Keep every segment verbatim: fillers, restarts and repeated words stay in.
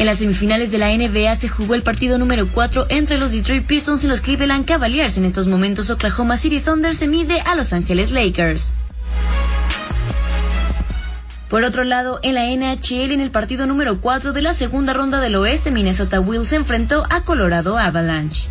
En las semifinales de la N B A se jugó el partido número cuatro entre los Detroit Pistons y los Cleveland Cavaliers. En estos momentos Oklahoma City Thunder se mide a Los Ángeles Lakers. Por otro lado, en la N H L, en el partido número cuatro de la segunda ronda del oeste, Minnesota Wild se enfrentó a Colorado Avalanche.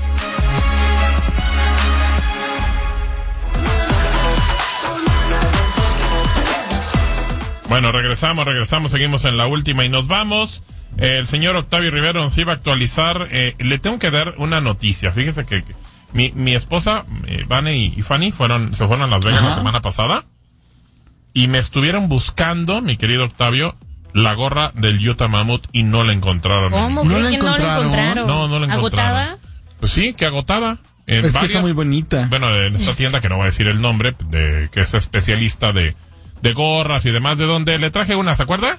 Bueno, regresamos, regresamos, seguimos en la última y nos vamos. El señor Octavio Rivero nos iba a actualizar. Eh, le tengo que dar una noticia. Fíjese que, que mi, mi esposa, eh, Vane y, y Fanny, fueron, se fueron a Las Vegas Ajá. la semana pasada. Y me estuvieron buscando, mi querido Octavio, la gorra del Utah Mammoth y no la encontraron. ¿Cómo? ¿No la encontraron? No la encontraron. No, no la encontraron. ¿Agotada? Pues sí, que agotada. En es varias, que está muy bonita. Bueno, en esta tienda que no voy a decir el nombre, de que es especialista de, de gorras y demás, de donde le traje una, ¿se acuerda?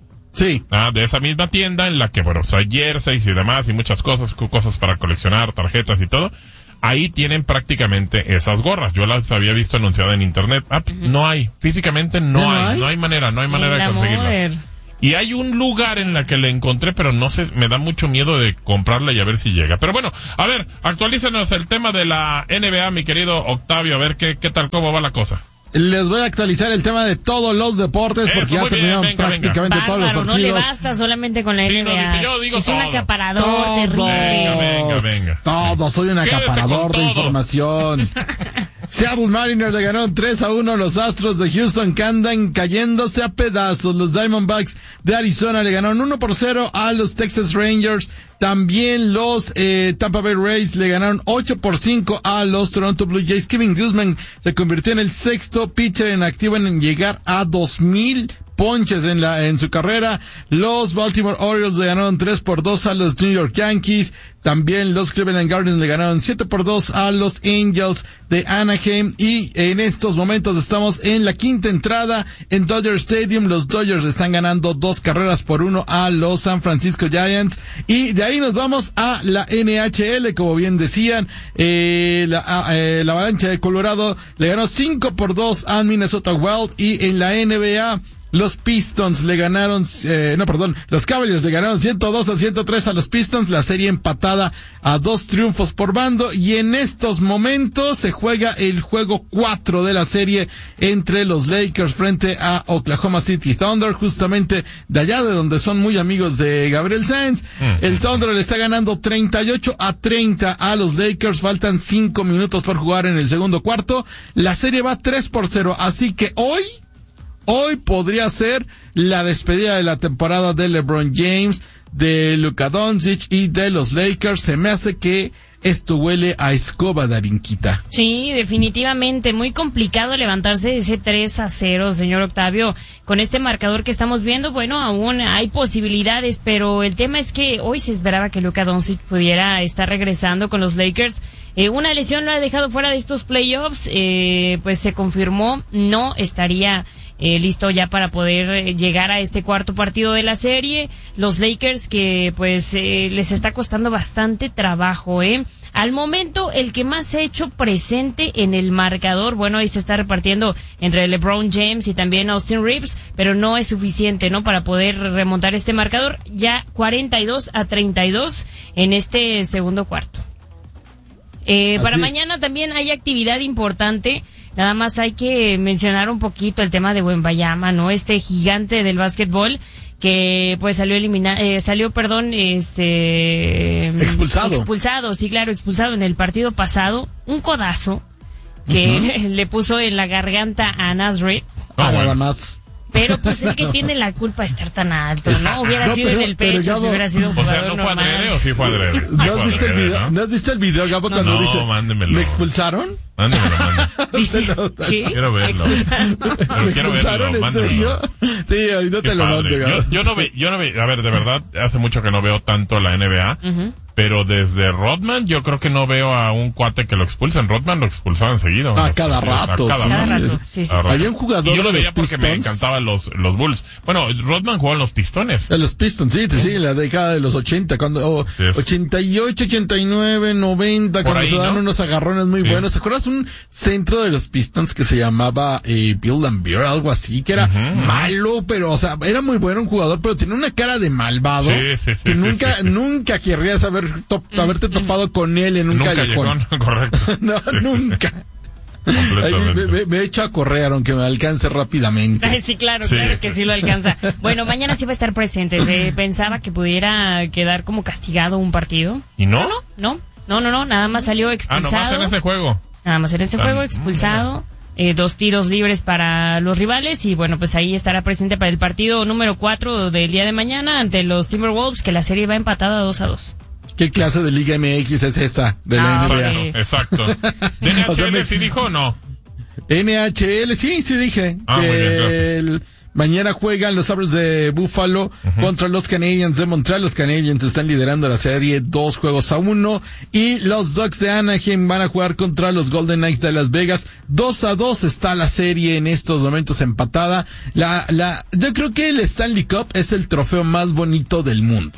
Sí. Ah, de esa misma tienda en la que, bueno, pues hay jerseys y demás y muchas cosas, cosas para coleccionar, tarjetas y todo. Ahí tienen prácticamente esas gorras. Yo las había visto anunciadas en internet. Ah, uh-huh. No hay. Físicamente no, ¿No hay? hay. No hay manera, no hay manera de conseguirlas. Y hay un lugar en la que la encontré, pero no sé, me da mucho miedo de comprarla y a ver si llega. Pero bueno, a ver, actualízanos el tema de la N B A, mi querido Octavio, a ver qué, qué tal, cómo va la cosa. Les voy a actualizar el tema de todos los deportes porque Eso, ya terminaron bien, venga, prácticamente venga. Bárbaro, todos los partidos. No le basta solamente con la N B A. Sí, no, yo digo es todo. un acaparador todos, terrible. Venga, venga, venga. Todos, soy un acaparador de información. Seattle Mariners le ganaron tres a uno a los Astros de Houston, que andan cayéndose a pedazos. Los Diamondbacks de Arizona le ganaron uno por cero a los Texas Rangers. También los eh, Tampa Bay Rays le ganaron ocho por cinco a los Toronto Blue Jays. Kevin Gausman se convirtió en el sexto pitcher en activo en llegar a dos mil ponches en la en su carrera. Los Baltimore Orioles le ganaron tres por dos a los New York Yankees. También los Cleveland Guardians le ganaron siete por dos a los Angels de Anaheim. Y en estos momentos estamos en la quinta entrada en Dodger Stadium. Los Dodgers están ganando dos carreras por uno a los San Francisco Giants. Y de ahí nos vamos a la N H L, como bien decían. Eh, la, eh, la Avalancha de Colorado le ganó cinco por dos a Minnesota Wild. Y en la N B A, los Pistons le ganaron, eh, no, perdón, los Cavaliers le ganaron ciento dos a ciento tres a los Pistons, la serie empatada a dos triunfos por bando, y en estos momentos se juega el juego cuatro de la serie entre los Lakers frente a Oklahoma City Thunder, justamente de allá de donde son muy amigos de Gabriel Sainz. Mm. El Thunder le está ganando treinta y ocho a treinta a los Lakers, faltan cinco minutos por jugar en el segundo cuarto, la serie va tres por cero, así que hoy Hoy podría ser la despedida de la temporada de LeBron James, de Luka Doncic y de los Lakers. Se me hace que esto huele a escoba, Darinquita. Sí, definitivamente. Muy complicado levantarse de ese tres a cero, señor Octavio. Con este marcador que estamos viendo, bueno, aún hay posibilidades, pero el tema es que hoy se esperaba que Luka Doncic pudiera estar regresando con los Lakers. Eh, una lesión lo ha dejado fuera de estos playoffs, eh, pues se confirmó, no estaría Eh, listo ya para poder eh, llegar a este cuarto partido de la serie. Los Lakers que pues eh, les está costando bastante trabajo, eh. Al momento el que más se ha hecho presente en el marcador, bueno, ahí se está repartiendo entre LeBron James y también Austin Reeves, pero no es suficiente, ¿no? Para poder remontar este marcador, ya cuarenta y dos a treinta y dos en este segundo cuarto. Eh, para es. Mañana también hay actividad importante. Nada más hay que mencionar un poquito el tema de Wembanyama, ¿no? Este gigante del básquetbol que pues salió elimina, eh, salió, perdón, este expulsado. Expulsado, sí, claro, expulsado en el partido pasado, un codazo que uh-huh. le puso en la garganta a Nasrid. Ah, bueno. Nada más. Pero pues el que tiene la culpa de estar tan alto, ¿no? Hubiera no, sido pero, en el pecho, si hubiera sido un jugador normal. O sea, ¿no fue adrede o sí fue adrede? ¿No has visto el video, ¿no? ¿No has visto el video, Gabo, no, cuando no, dice, mándemelo. ¿me expulsaron? Mándemelo, mándemelo. Dice, ¿qué? Quiero verlo. ¿Me expulsaron en serio? Sí, ahorita te lo mando, Gabo. Yo, yo no ve, yo no ve, a ver, de verdad, hace mucho que no veo tanto la N B A. Uh-huh. Pero desde Rodman, yo creo que no veo a un cuate que lo expulsen. Rodman lo expulsaban seguido. A cada rato. A cada sí. rato. rato. Sí, sí. Había un jugador y yo lo de veía los porque Pistons. me encantaban los, los Bulls. Bueno, Rodman jugaba en los Pistones. En los Pistons, sí, sí, la década de los ochenta, cuando, oh, Sí, es. ochenta y ocho, ochenta y nueve, noventa, Por cuando ahí, se dan ¿no? unos agarrones muy Sí. buenos. ¿Te acuerdas un centro de los Pistons que se llamaba eh, Bill Laimbeer, algo así, que era Ujú. malo, pero, o sea, era muy bueno un jugador, pero tenía una cara de malvado Sí, sí, sí, que sí, nunca, sí, sí. nunca querrías haber top- haberte topado con él en un Nunca callejón. llegó, correcto. No, Sí, sí, sí. nunca. Ay, Completamente. me, me- me echo a correr, aunque me alcance rápidamente. Ay, sí, claro, Sí. claro que sí lo alcanza. Bueno, mañana sí va a estar presente. Se pensaba que pudiera quedar como castigado un partido. ¿Y no? No, no, no, no, nada más salió Ah, expulsado. nomás en ese juego. Nada más en ese Ah, juego no, expulsado. Eh, dos tiros libres para los rivales y bueno, pues ahí estará presente para el partido número cuatro del día de mañana ante los Timberwolves, que la serie va empatada dos a dos. ¿Qué clase de Liga M X es esta de la Ah, N B A? sí. Exacto. ¿D N H L O sea, me- sí dijo o no? N H L, sí, sí dije. Ah, que muy bien, gracias. el- mañana juegan los Sabres de Buffalo contra los Canadiens de Montreal. Los Canadiens están liderando la serie dos juegos a uno. Y los Ducks de Anaheim van a jugar contra los Golden Knights de Las Vegas. Dos a dos está la serie en estos momentos empatada. La, la, yo creo que el Stanley Cup es el trofeo más bonito del mundo.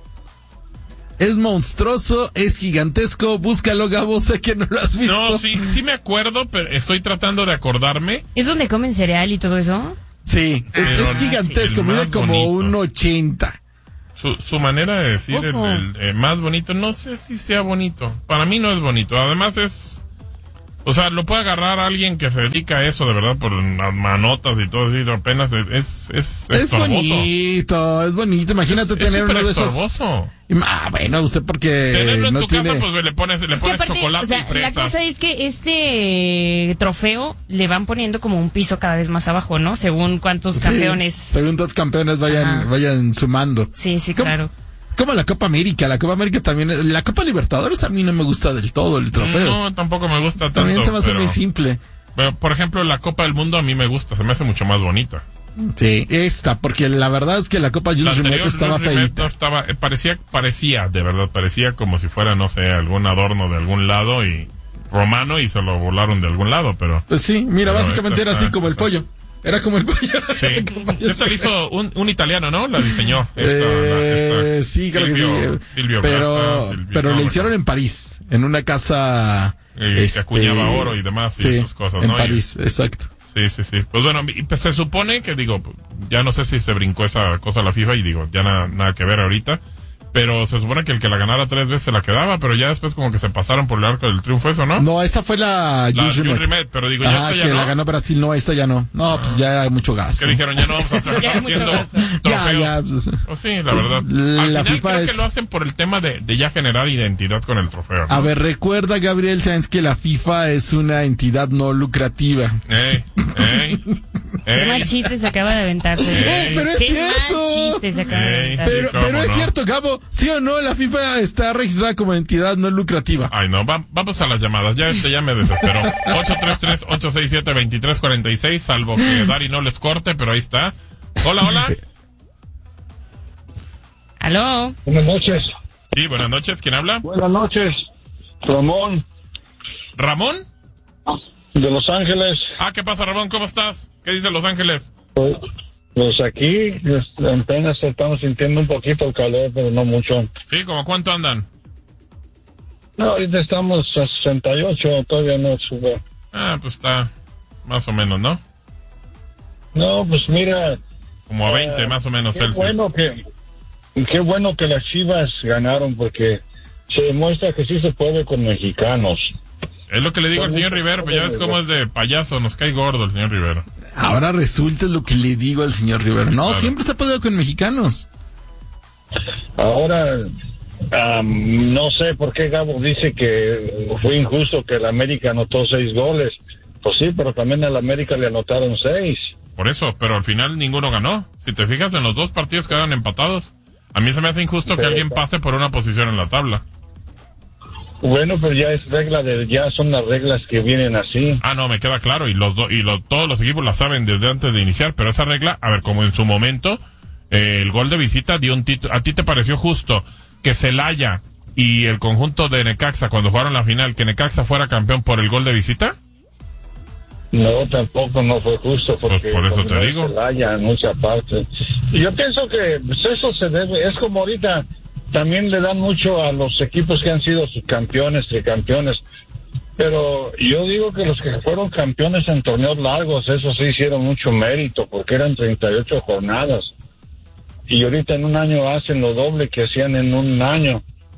Es monstruoso, es gigantesco. Búscalo, Gabo, sé que no lo has visto. No, sí, sí me acuerdo, pero estoy tratando de acordarme. ¿Es donde comen cereal y todo eso? Sí, es, Pero es gigantesco, el mide más como bonito. un ochenta. Su, su manera de decir el, Ojo. el, eh, más bonito, no sé si sea bonito. Para mí no es bonito. Además es... O sea, lo puede agarrar alguien que se dedica a eso, de verdad, por las manotas y todo eso, apenas es, es, es, Es estorboso. bonito, es bonito. Imagínate Es tener súper uno de esos. estorboso. Ah, bueno, usted porque Tenerlo en no tu tiene. casa, pues le pones, le Es que pones aparte, chocolate o sea, y la fresas. cosa es que este trofeo le van poniendo como un piso cada vez más abajo, ¿no? Según cuántos Sí, campeones. según los campeones vayan, Ajá. vayan sumando. Sí, sí, ¿Cómo? claro. Como la Copa América, la Copa América también, la Copa Libertadores a mí no me gusta del todo el trofeo. No, tampoco me gusta tanto. también se me hace pero- muy simple. pero, por ejemplo, la Copa del Mundo a mí me gusta, se me hace mucho más bonita. Sí, esta, porque la verdad es que la Copa La Jules Rimet anterior estaba Jules Rimet feita. no estaba, eh, parecía, parecía, de verdad, parecía como si fuera, no sé, algún adorno de algún lado y romano y se lo volaron de algún lado, pero Pues sí, mira, Pero básicamente esta era así está- como el pollo. Era como el pollo. sí. Esta la hizo un, un italiano, ¿no? La diseñó. Esta, Eh, la- esta- sí, creo Silvio- que sí. Silvio pero Brasa, Silvio- pero no, lo me hicieron acuerdo. en París, en una casa Eh, que este, acuñaba oro y demás y sí, esas cosas, en ¿no? Y- París, exacto. Sí, sí, sí. Pues bueno, y pues se supone que digo, ya no sé si se brincó esa cosa a la FIFA y digo, ya nada, nada que ver ahorita. Pero se supone que el que la ganara tres veces se la quedaba, pero ya después como que se pasaron por el arco del triunfo eso, ¿no? No, esa fue la La Jules Jules Rimet. Rimet, pero digo, ya Ah, esta ya que no. la ganó Brasil, no, esta ya no. No, pues ya era mucho gasto. Que dijeron, ya no vamos a Ya estar hay mucho haciendo gasto. trofeos. Ya, ya, pues, Pues sí, la verdad. La Al final FIFA creo es- que lo hacen por el tema de, de ya generar identidad con el trofeo. A ver, recuerda, Gabriel Sáenz, que la FIFA es una entidad no lucrativa. Ey, ey, Qué mal ey. chiste se acaba de aventarse. Ey, pero es Qué cierto. mal chiste se acaba de Ey. aventar. Pero, ¿cómo pero es no? cierto, Gabo, ¿sí o no? La FIFA está registrada como entidad no lucrativa. Ay, no, va- vamos a las llamadas. Ya este ya me desesperó. ocho tres tres, ocho seis siete, dos tres cuatro seis, salvo que Dari no les corte, pero ahí está. Hola, hola. ¿Aló? Buenas noches. Sí, buenas noches. ¿Quién habla? Buenas noches. Ramón, ¿Ramón? de Los Ángeles. Ah, ¿qué pasa, Ramón? ¿Cómo estás? ¿Qué dice Los Ángeles? Pues pues aquí este, apenas estamos sintiendo un poquito el calor, pero no mucho. Sí, ¿como cuánto andan? No, ahorita estamos a sesenta y ocho, todavía no sube. Ah, pues está más o menos, ¿no? No, pues mira, Como a veinte Eh, más o menos qué Celsius. bueno que qué bueno que las Chivas ganaron, porque se demuestra que sí se puede con mexicanos. Es lo que le digo al señor Rivero, pero ya ves cómo es de payaso, nos cae gordo el señor Rivero. Ahora resulta lo que le digo al señor Rivero. No, Claro. siempre se ha podido con mexicanos. Ahora, am, no sé por qué Gabo dice que fue injusto que el América anotó seis goles. Pues sí, pero también al América le anotaron seis. Por eso, pero al final ninguno ganó. Si te fijas, en los dos partidos quedaron empatados. A mí se me hace injusto que Pero- alguien pase por una posición en la tabla. Bueno, pero ya es regla de, ya son las reglas que vienen así. Ah, no, me queda claro, y los do- y lo- todos los equipos la saben desde antes de iniciar, pero esa regla, a ver, como en su momento, eh, el gol de visita dio un título. ¿A ti te pareció justo que Celaya y el conjunto de Necaxa cuando jugaron la final, que Necaxa fuera campeón por el gol de visita? No, tampoco no fue justo porque pues por eso te digo. Vaya en mucha parte. Y yo pienso que pues, eso se debe, es como ahorita también le dan mucho a los equipos que han sido subcampeones, tricampeones. Pero yo digo que los que fueron campeones en torneos largos, eso sí hicieron mucho mérito, porque eran treinta y ocho jornadas. Y ahorita en un año hacen lo doble que hacían en un año.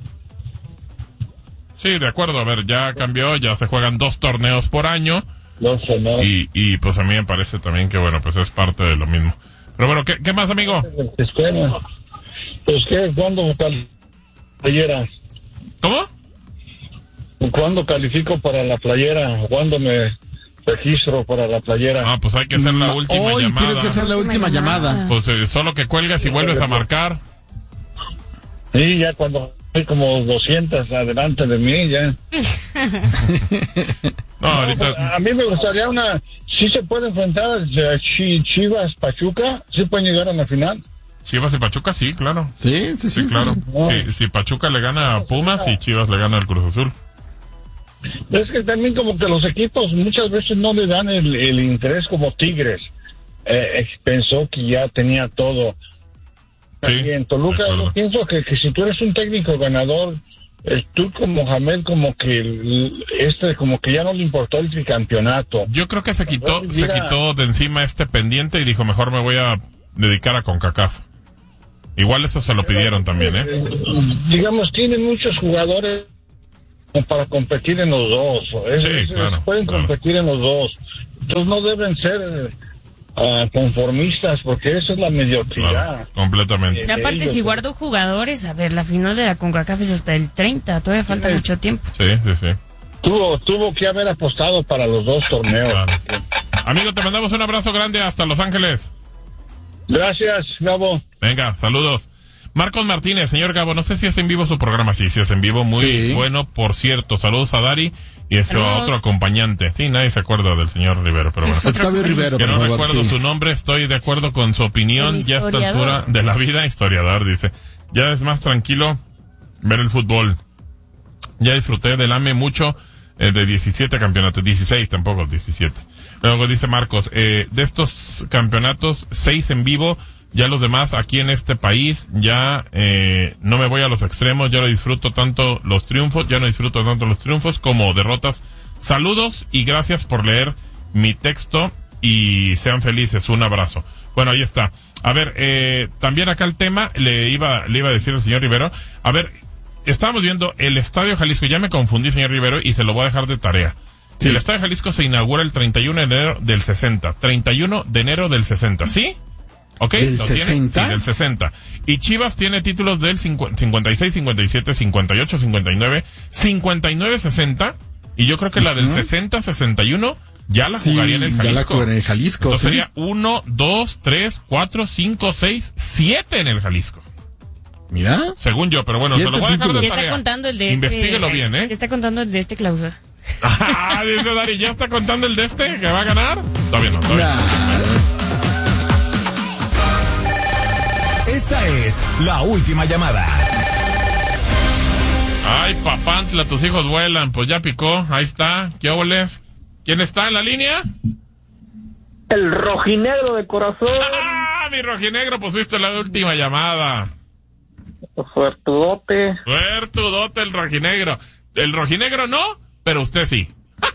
Sí, de acuerdo. A ver, ya cambió, ya se juegan dos torneos por año. Dos torneos. Y, y pues a mí me parece también que, bueno, pues es parte de lo mismo. Pero bueno, ¿qué, qué más, amigo? Pues que, ¿cuándo playera? ¿Cómo? ¿Cuándo califico para la playera? ¿Cuándo me registro para la playera? Ah, pues hay que hacer la última Hoy llamada. tienes que hacer la última llamada. Pues eh, solo que cuelgas y vuelves a marcar. Sí, ya cuando hay como doscientas adelante de mí, ya. No, ahorita... A mí me gustaría una... ¿Sí se puede enfrentar a Ch- Chivas Pachuca? ¿Sí pueden llegar a la final? Chivas y Pachuca, sí, claro. Sí, sí, sí. Sí, claro. Sí. Sí, si Pachuca le gana a Pumas y Chivas le gana al Cruz Azul. Es que también como que los equipos muchas veces no le dan el, el interés como Tigres. Eh, pensó que ya tenía todo. Sí, y en Toluca yo pienso que, que si tú eres un técnico ganador, eh, tú como Mohamed como que el- este como que ya no le importó el tricampeonato. Yo creo que se quitó, Entonces, se mira- quitó de encima este pendiente y dijo, mejor me voy a dedicar a CONCACAF. Igual eso se lo pidieron también, ¿eh? Digamos, tienen muchos jugadores para competir en los dos. Es- Sí, es- claro, pueden claro. competir en los dos. Entonces no deben ser ah, conformistas porque esa es la mediocridad. Claro, completamente. Y aparte, ellos, si ¿no? guardo jugadores, a ver, la final de la CONCACAF es hasta el treinta, todavía falta Sí. mucho tiempo. Sí, sí, sí. Tuvo, tuvo que haber apostado para los dos torneos. Claro. Amigo, te mandamos un abrazo grande hasta Los Ángeles. Gracias, Gabo. Venga, saludos. Marcos Martínez, señor Gabo, no sé si es en vivo su programa. Sí, sí es en vivo, muy Sí. bueno, por cierto. Saludos a Dari y a su Saludos. otro acompañante. Sí, nadie se acuerda del señor Rivero, pero bueno. Es otro Octavio Rivero, Que por no favor, recuerdo sí. su nombre, estoy de acuerdo con su opinión. El Ya a esta historiador. altura de la vida, historiador, dice. Ya es más tranquilo ver el fútbol. Ya disfruté del A M E mucho, eh, de diecisiete campeonatos, dieciséis tampoco, diecisiete. Luego dice Marcos, eh, de estos campeonatos, seis en vivo, ya los demás aquí en este país, ya eh, no me voy a los extremos, yo no disfruto tanto los triunfos, ya no disfruto tanto los triunfos como derrotas. Saludos y gracias por leer mi texto y sean felices, un abrazo. Bueno, ahí está. A ver, eh, también acá el tema, le iba, le iba a decir al señor Rivero, a ver, estábamos viendo el Estadio Jalisco, ya me confundí, señor Rivero, y se lo voy a dejar de tarea. Sí. El Estadio Jalisco se inaugura el treinta y uno de enero del sesenta. treinta y uno de enero del sesenta, ¿sí? ¿Ok? ¿Del ¿Lo tiene? sesenta? Sí, del sesenta. Y Chivas tiene títulos del cincuenta y seis, cincuenta y siete, cincuenta y ocho, cincuenta y nueve, cincuenta y nueve, sesenta. Y yo creo que la del sesenta, sesenta y uno ya la Sí, jugaría en el ya Jalisco. la jugaría en el Jalisco, Entonces sí. sería uno, dos, tres, cuatro, cinco, seis, siete en el Jalisco. Mira. Según yo, pero bueno, se Siete lo voy a dejar de títulos. Ya está tarea. contando el de Investíguelo este. bien, ¿eh? Ya está contando el de este clausura. Ah, dice Dari, ¿ya está contando el de este que va a ganar? Todavía no, todavía no. Esta es la última llamada. Ay, papantla, tus hijos vuelan. Pues ya picó, ahí está. ¿Qué óboles? ¿Quién está en la línea? El rojinegro de corazón. ¡Ah, mi rojinegro! Pues fuiste la última llamada. Suertudote. Suertudote el rojinegro. El rojinegro no, pero usted sí.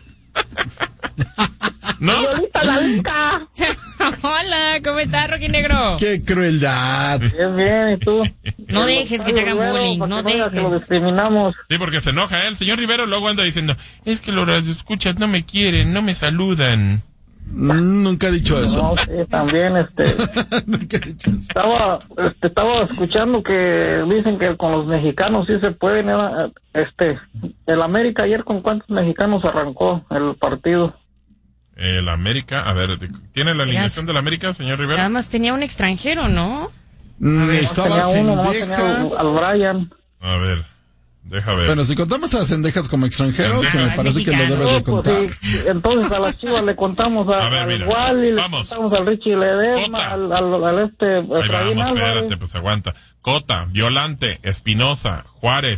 ¿No? ¡Señorita Lalita! Hola, ¿cómo estás, Rocky Negro? ¡Qué crueldad! Bien, bien, ¿y tú? No dejes que te hagan Rivero, bullying, para no que diga que lo dejes. discriminamos. Sí, porque se enoja él. El señor Rivero luego anda diciendo, es que los escuchas no me quieren, no me saludan. Mm, Nunca he dicho eso. No, sí, también, este... Nunca he dicho eso. Estaba, este, estaba escuchando que dicen que con los mexicanos sí se pueden, era, este... El América ayer, ¿con cuántos mexicanos arrancó el partido? El América, a ver, ¿tiene la alineación del América, señor Rivero? Nada más tenía un extranjero, ¿no? Mm, Tenía Estaba uno, nomás tenía Cendejas. al, al Brian. A ver, deja ver. Bueno, si contamos a Cendejas como extranjero, que me Cendejas. parece que lo Mexicano. debe de No, pues, contar. sí, entonces a las Chivas le contamos a, A ver, al mira, Wally, le vamos. contamos al Richie Ledesma, Cota. al, al, al este Ahí Efraín vamos, Álvarez. espérate, pues aguanta. Cota, Violante, Espinosa, Juárez,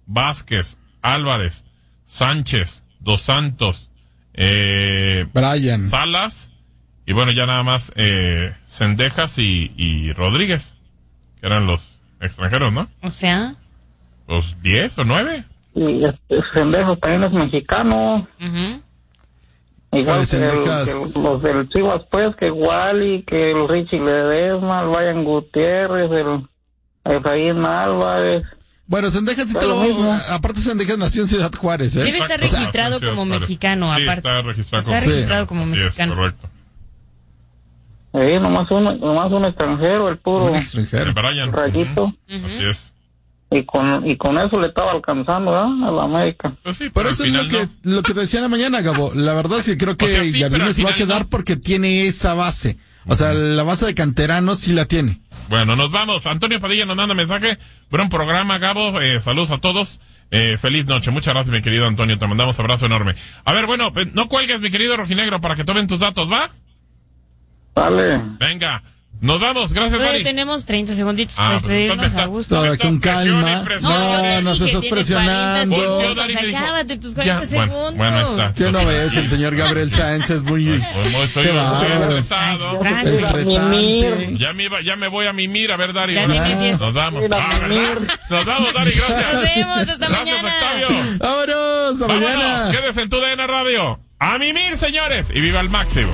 Vázquez, Álvarez, Sánchez, Dos Santos, eh, Brian, Salas, y bueno, ya nada más eh, Cendejas y, y Rodríguez, que eran los extranjeros, ¿no? O sea, ¿Los diez o nueve? Y este Cendejas también es mexicano. uh-huh. Igual que, el, Cendejas... que los del Chivas, pues, que Wally, que el Richie Ledesma, el Brian Gutiérrez, el Efraín Álvarez. Bueno, Cendejas sí te Pero lo... mismo. Aparte Cendejas nació en Ciudad Juárez, ¿eh? Debe estar Exacto. registrado O sea, como Ciudad mexicano, Juárez. Sí, aparte. está registrado Está como registrado mexicano. como Así es, mexicano. correcto. Sí, nomás un, nomás un extranjero, el puro Un extranjero. El Brian. Rayito. Ujú. Así es. Y con, y con eso le estaba alcanzando, ¿verdad? A la América. Pues sí, Pero pero al eso es final lo que, no. lo que te decía en la mañana, Gabo. La verdad es que creo que O sea, sí, pero Jardine al se va a final quedar no. porque tiene esa base. O sea, la base de canteranos sí la tiene. Bueno, nos vamos. Antonio Padilla nos manda mensaje. Buen programa, Gabo. Eh, saludos a todos. Eh, feliz noche. Muchas gracias, mi querido Antonio. Te mandamos abrazo enorme. A ver, bueno, eh, no cuelgues, mi querido Rojinegro, para que tomen tus datos, ¿va? Dale. Venga. Nos vamos. Gracias, Todavía Dari. tenemos treinta segunditos Ah, para pues, despedirnos entonces a está- gusto. Todo Me con estás presionando calma. y presionando. No, yo te No, no se dije, estás tienes presionando. cuarenta Yo, segundos, Dari, te dijo- acábate tus Ya, cuarenta bueno, segundos. bueno, ahí está. ¿Qué no ves? El señor Gabriel Sáenz es muy... Pues, muy- soy Qué muy bárbaro. estresado. Tranquilo. estresante. Ya me, iba, ya me voy a mimir. A ver, Dari. Ya ¿verdad? tienes diez. Nos vamos. Mira, Ah, ¿verdad? Nos vamos, Dari. Gracias. Nos vemos, hasta Gracias, mañana. Octavio. ¡Vámonos! ¡Hasta mañana! Vámonos. Quédese en tu D N Radio. A mimir, señores. Y viva el máximo.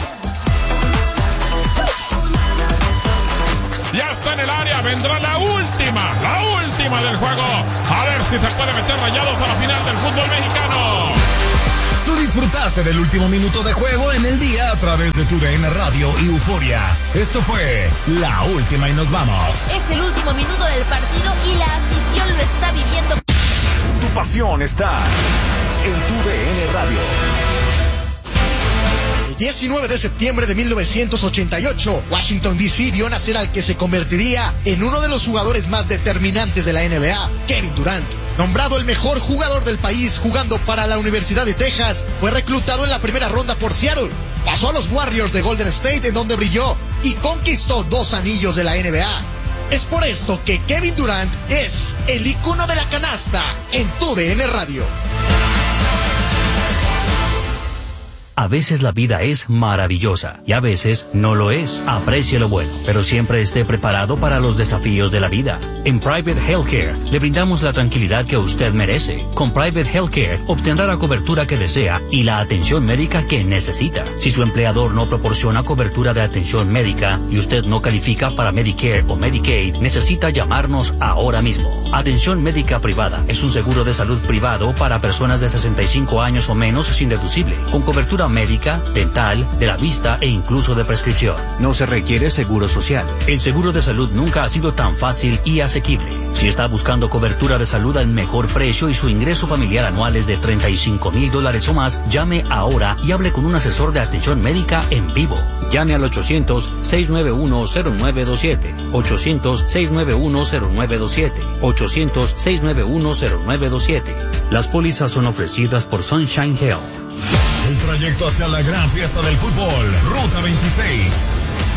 Ya está en el área, vendrá la última, la última del juego. A ver si se puede meter Rayados a la final del fútbol mexicano. Tú disfrutaste del último minuto de juego en el día a través de tu D N Radio y Euforia. Esto fue La Última y nos vamos. Es el último minuto del partido y la afición lo está viviendo. Tu pasión está en tu D N Radio. El diecinueve de septiembre de mil novecientos ochenta y ocho, Washington D C vio nacer al que se convertiría en uno de los jugadores más determinantes de la N B A, Kevin Durant. Nombrado el mejor jugador del país jugando para la Universidad de Texas, fue reclutado en la primera ronda por Seattle. Pasó a los Warriors de Golden State, en donde brilló y conquistó dos anillos de la N B A. Es por esto que Kevin Durant es el icono de la canasta en tu D N Radio. A veces la vida es maravillosa y a veces no lo es. Aprecie lo bueno, pero siempre esté preparado para los desafíos de la vida. En Private Healthcare le brindamos la tranquilidad que usted merece. Con Private Healthcare obtendrá la cobertura que desea y la atención médica que necesita. Si su empleador no proporciona cobertura de atención médica y usted no califica para Medicare o Medicaid, necesita llamarnos ahora mismo. Atención médica privada es un seguro de salud privado para personas de sesenta y cinco años o menos sin deducible, con cobertura médica, dental, de la vista e incluso de prescripción. No se requiere seguro social. El seguro de salud nunca ha sido tan fácil y asequible. Si está buscando cobertura de salud al mejor precio y su ingreso familiar anual es de treinta y cinco mil dólares o más, llame ahora y hable con un asesor de atención médica en vivo. Llame al ochocientos, seis nueve uno, cero nueve dos siete, ochocientos, seis nueve uno, cero nueve dos siete, ochocientos, seis nueve uno, cero nueve dos siete. Las pólizas son ofrecidas por Sunshine Health. El trayecto hacia la gran fiesta del fútbol, Ruta veintiséis.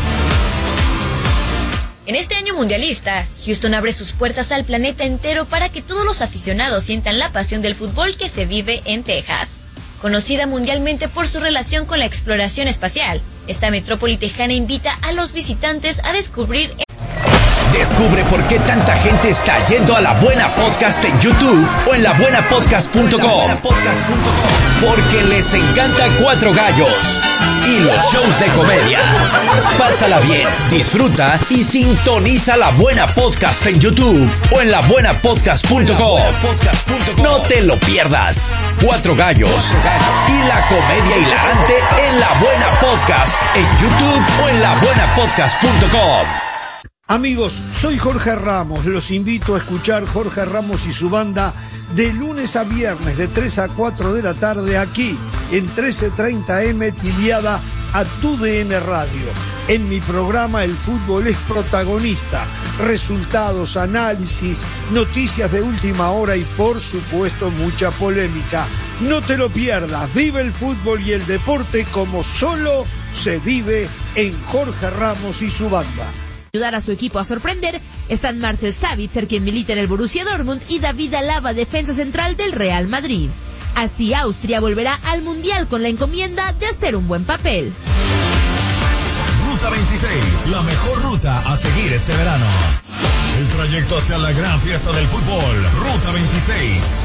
En este año mundialista, Houston abre sus puertas al planeta entero para que todos los aficionados sientan la pasión del fútbol que se vive en Texas. Conocida mundialmente por su relación con la exploración espacial, esta metrópoli tejana invita a los visitantes a descubrir... Descubre por qué tanta gente está yendo a La Buena Podcast en YouTube o en la buena podcast punto com. Porque les encanta Cuatro Gallos y los shows de comedia. Pásala bien, disfruta y sintoniza La Buena Podcast en YouTube o en la buena podcast punto com. No te lo pierdas. Cuatro Gallos y la comedia hilarante en La Buena Podcast en YouTube o en la buena podcast punto com. Amigos, soy Jorge Ramos, los invito a escuchar Jorge Ramos y su banda de lunes a viernes de tres a cuatro de la tarde aquí en trece treinta eme tiliada a tu D N Radio. En mi programa el fútbol es protagonista, resultados, análisis, noticias de última hora y por supuesto mucha polémica. No te lo pierdas, vive el fútbol y el deporte como solo se vive en Jorge Ramos y su banda. Ayudar a su equipo a sorprender, están Marcel Sabitzer, quien milita en el Borussia Dortmund, y David Alaba, defensa central del Real Madrid. Así Austria volverá al Mundial con la encomienda de hacer un buen papel. Ruta veintiséis, la mejor ruta a seguir este verano. El trayecto hacia la gran fiesta del fútbol. Ruta veintiséis.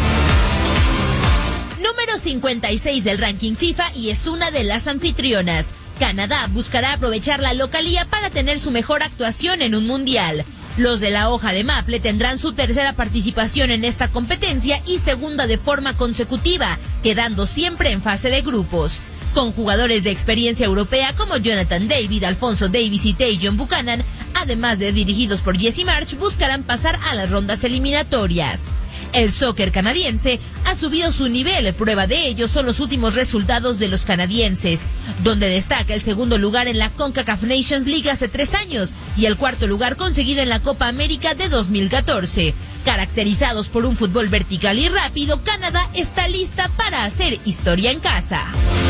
Número cincuenta y seis del ranking FIFA y es una de las anfitrionas. Canadá buscará aprovechar la localía para tener su mejor actuación en un mundial. Los de la hoja de Maple tendrán su tercera participación en esta competencia y segunda de forma consecutiva, quedando siempre en fase de grupos. Con jugadores de experiencia europea como Jonathan David, Alfonso Davies y Tajon Buchanan, además de dirigidos por Jesse Marsch, buscarán pasar a las rondas eliminatorias. El soccer canadiense ha subido su nivel, prueba de ello son los últimos resultados de los canadienses, donde destaca el segundo lugar en la CONCACAF Nations League hace tres años y el cuarto lugar conseguido en la Copa América de dos mil catorce. Caracterizados por un fútbol vertical y rápido, Canadá está lista para hacer historia en casa.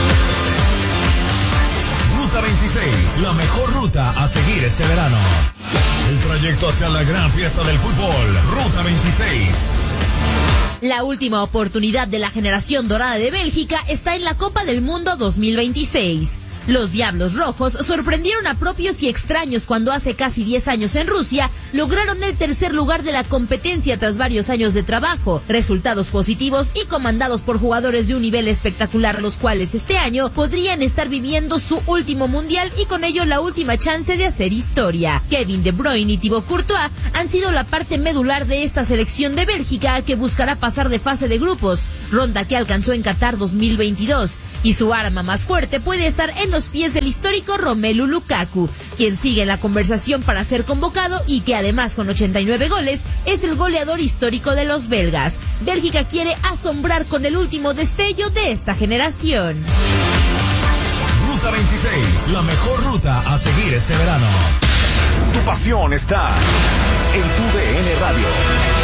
Ruta veintiséis, la mejor ruta a seguir este verano. El trayecto hacia la gran fiesta del fútbol. Ruta veintiséis. La última oportunidad de la generación dorada de Bélgica está en la Copa del Mundo dos mil veintiséis. Los Diablos Rojos sorprendieron a propios y extraños cuando hace casi diez años en Rusia lograron el tercer lugar de la competencia tras varios años de trabajo, resultados positivos y comandados por jugadores de un nivel espectacular, los cuales este año podrían estar viviendo su último mundial y con ello la última chance de hacer historia. Kevin De Bruyne y Thibaut Courtois han sido la parte medular de esta selección de Bélgica que buscará pasar de fase de grupos, ronda que alcanzó en Qatar dos mil veintidós, y su arma más fuerte puede estar en los pies del histórico Romelu Lukaku, quien sigue en la conversación para ser convocado y que además con ochenta y nueve goles es el goleador histórico de los belgas. Bélgica quiere asombrar con el último destello de esta generación. Ruta veintiséis, la mejor ruta a seguir este verano. Tu pasión está en tu D N Radio.